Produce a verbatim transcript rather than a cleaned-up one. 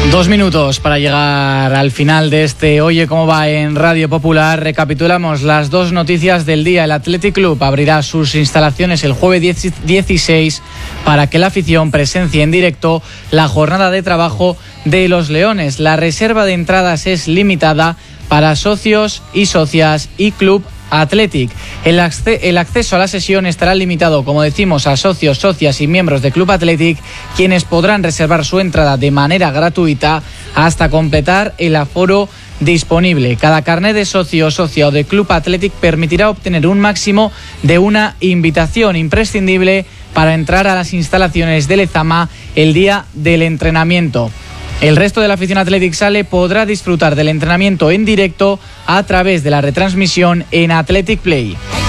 Dos minutos para llegar al final de este Oye Cómo Va en Radio Popular. Recapitulamos las dos noticias del día. El Athletic Club abrirá sus instalaciones el jueves dieciséis para que la afición presencie en directo la jornada de trabajo de los Leones. La reserva de entradas es limitada para socios y socias y Club Athletic. El, acce- el acceso a la sesión estará limitado, como decimos, a socios, socias y miembros de Club Athletic, quienes podrán reservar su entrada de manera gratuita hasta completar el aforo disponible. Cada carnet de socio o socia o de Club Athletic permitirá obtener un máximo de una invitación imprescindible para entrar a las instalaciones de Lezama el día del entrenamiento. El resto de la afición Athletic Sale podrá disfrutar del entrenamiento en directo a través de la retransmisión en Athletic Play.